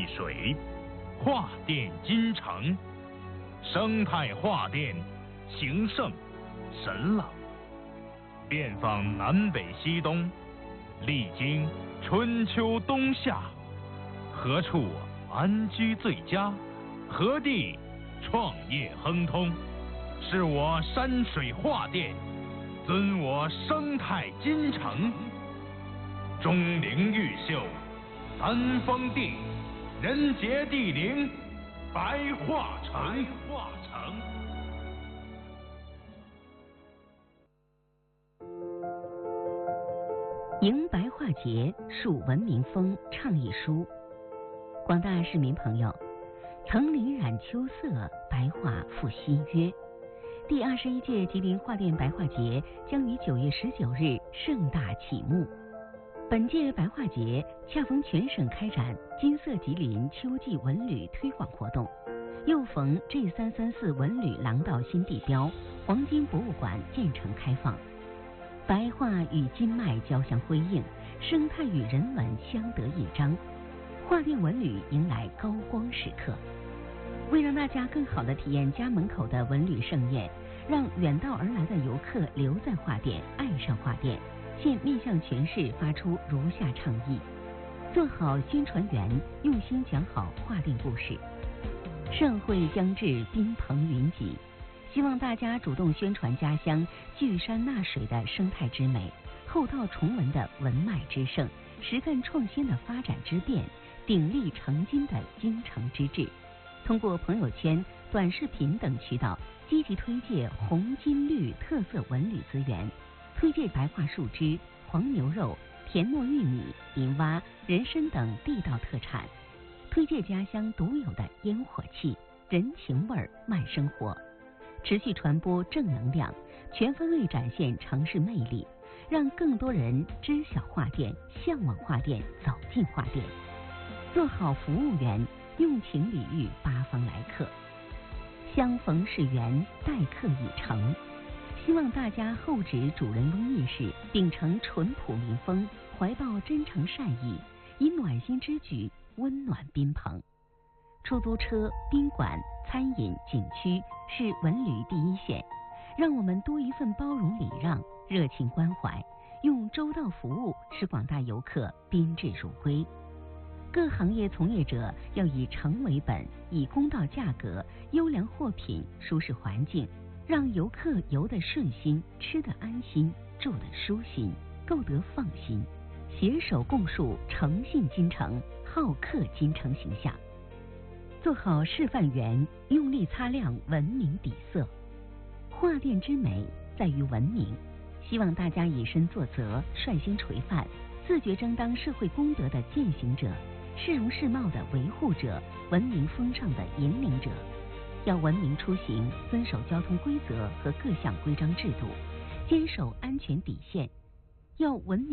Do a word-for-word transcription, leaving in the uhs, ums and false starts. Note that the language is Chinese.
水，化电金城，生态化电，情圣神朗，遍访南北西东，历经春秋冬夏，何处安居最佳？何地创业亨通？是我山水画电，尊我生态金城。钟灵毓秀，三峰地，人杰地灵，白化城。白化城。 迎白化节，树文明风倡议书。广大市民朋友，层林染秋色，白化复新约。第二十一届吉林画电白化节将于九月十九日盛大启幕。本届白化节恰逢全省开展金色吉林秋季文旅推广活动，又逢 G 三三四文旅廊道新地标黄金博物馆建成开放，白化与金脉交相辉映，生态与人文相得益彰，画电文旅迎来高光时刻。为让大家更好地体验家门口的文旅盛宴，让远道而来的游客留在画电，爱上画电，现面向全市发出如下倡议：做好宣传员，用心讲好画电故事。盛会将至，宾朋云集，希望大家主动宣传家乡聚山纳水的生态之美，厚道崇文的文脉之盛，实干创新的发展之变，鼎力成金的精诚之志。通过朋友圈、短视频等渠道，积极推介红金绿特色文旅资源，推介白化树枝、黄牛肉、田糯玉米、银蛙、人参等地道特产，推介家乡独有的烟火气、人情味儿、慢生活，持续传播正能量，全方位展现城市魅力，让更多人知晓画电、向往画电、走进画电。做好服务员，用情礼遇八方来客，相逢是缘，待客已成。希望大家厚植主人翁意识，秉承淳朴民风，怀抱真诚善意，以暖心之举温暖宾朋。出租车、宾馆、餐饮、景区是文旅第一线，让我们多一份包容礼让、热情关怀，用周到服务使广大游客宾至如归。各行业从业者要以诚为本，以公道价格、优良货品、舒适环境，让游客游得顺心，吃得安心，住得舒心，购得放心，携手共树诚信金城、好客金城形象。做好示范员，用力擦亮文明底色。画电之美在于文明，希望大家以身作则，率先垂范，自觉争当社会公德的践行者，市容市貌的维护者，文明风尚的引领者。要文明出行，遵守交通规则和各项规章制度，坚守安全底线。要文明